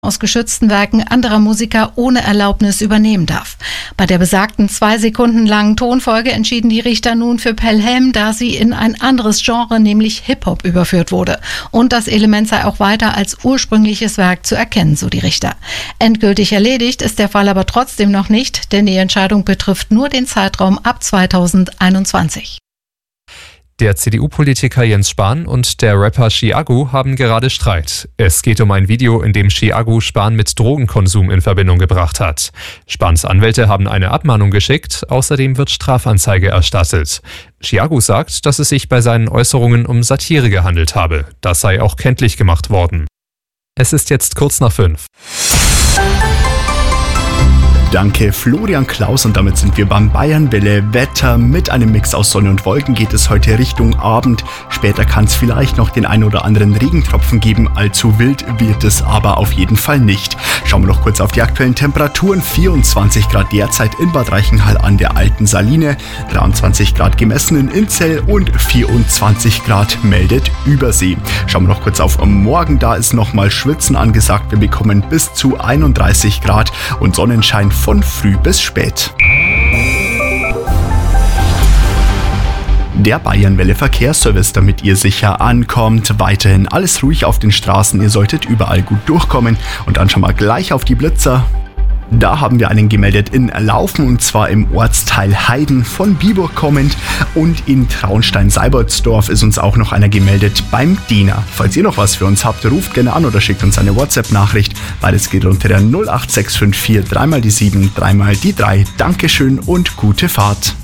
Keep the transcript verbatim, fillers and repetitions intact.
aus geschützten Werken anderer Musiker ohne Erlaubnis übernehmen darf. Bei der besagten zwei Sekunden langen Tonfolge entschieden die Richter nun für Pelham, da sie in ein anderes Genre, nämlich Hip-Hop, überführt wurde. Und das Element sei auch weiter als ursprüngliches Werk zu erkennen, so die Richter. Endgültig erledigt ist der Fall aber trotzdem noch nicht, denn die Entscheidung betrifft nur den Zeitraum ab zweitausendeinundzwanzig. Der C D U-Politiker Jens Spahn und der Rapper Chiago haben gerade Streit. Es geht um ein Video, in dem Chiago Spahn mit Drogenkonsum in Verbindung gebracht hat. Spahns Anwälte haben eine Abmahnung geschickt, außerdem wird Strafanzeige erstattet. Chiago sagt, dass es sich bei seinen Äußerungen um Satire gehandelt habe. Das sei auch kenntlich gemacht worden. Es ist jetzt kurz nach fünf. Danke Florian Klaus und damit sind wir beim Bayern-Welle Wetter. Mit einem Mix aus Sonne und Wolken geht es heute Richtung Abend. Später kann es vielleicht noch den ein oder anderen Regentropfen geben. Allzu wild wird es aber auf jeden Fall nicht. Schauen wir noch kurz auf die aktuellen Temperaturen. vierundzwanzig Grad derzeit in Bad Reichenhall an der Alten Saline, dreiundzwanzig Grad gemessen in Inzell und vierundzwanzig Grad meldet Übersee. Schauen wir noch kurz auf morgen, da ist nochmal Schwitzen angesagt. Wir bekommen bis zu einunddreißig Grad und Sonnenschein von früh bis spät. Der Bayern-Welle Verkehrsservice, damit ihr sicher ankommt. Weiterhin alles ruhig auf den Straßen, ihr solltet überall gut durchkommen. Und dann schauen wir gleich auf die Blitzer. Da haben wir einen gemeldet in Laufen und zwar im Ortsteil Heiden von Biburg kommend und in Traunstein-Seibertsdorf ist uns auch noch einer gemeldet beim Diener. Falls ihr noch was für uns habt, ruft gerne an oder schickt uns eine WhatsApp-Nachricht. Beides geht unter der null acht sechs fünf vier, dreimal die sieben, dreimal die drei. Dankeschön und gute Fahrt.